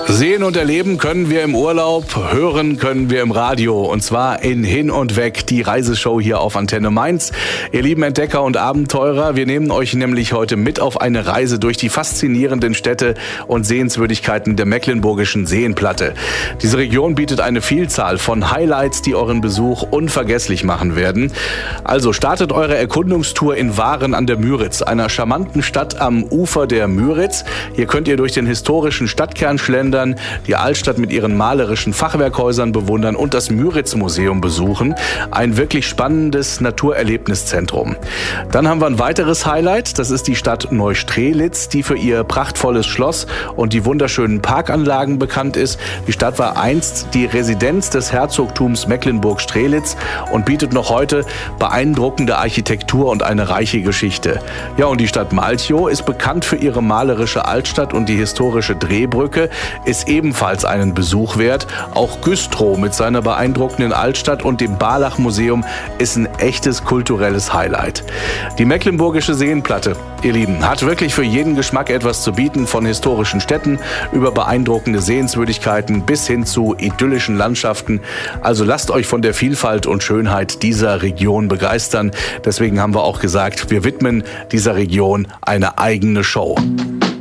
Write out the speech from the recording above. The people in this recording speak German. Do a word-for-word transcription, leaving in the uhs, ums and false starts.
Sehen und erleben können wir im Urlaub, hören können wir im Radio. Und zwar in Hin und Weg, die Reiseshow hier auf Antenne Mainz. Ihr lieben Entdecker und Abenteurer, wir nehmen euch nämlich heute mit auf eine Reise durch die faszinierenden Städte und Sehenswürdigkeiten der Mecklenburgischen Seenplatte. Diese Region bietet eine Vielzahl von Highlights, die euren Besuch unvergesslich machen werden. Also startet eure Erkundungstour in Waren an der Müritz, einer charmanten Stadt am Ufer der Müritz. Hier könnt ihr durch den historischen Stadtkern schlendern, die Altstadt mit ihren malerischen Fachwerkhäusern bewundern und das Müritz-Museum besuchen. Ein wirklich spannendes Naturerlebniszentrum. Dann haben wir ein weiteres Highlight, das ist die Stadt Neustrelitz, die für ihr prachtvolles Schloss und die wunderschönen Parkanlagen bekannt ist. Die Stadt war einst die Residenz des Herzogtums Mecklenburg-Strelitz und bietet noch heute beeindruckende Architektur und eine reiche Geschichte. Ja, und die Stadt Malchow ist bekannt für ihre malerische Altstadt und die historische Drehbrücke ist ebenfalls einen Besuch wert. Auch Güstrow mit seiner beeindruckenden Altstadt und dem Barlach-Museum ist ein echtes kulturelles Highlight. Die Mecklenburgische Seenplatte, ihr Lieben, hat wirklich für jeden Geschmack etwas zu bieten, von historischen Städten über beeindruckende Sehenswürdigkeiten bis hin zu idyllischen Landschaften. Also lasst euch von der Vielfalt und Schönheit dieser Region begeistern. Deswegen haben wir auch gesagt, wir widmen dieser Region eine eigene Show.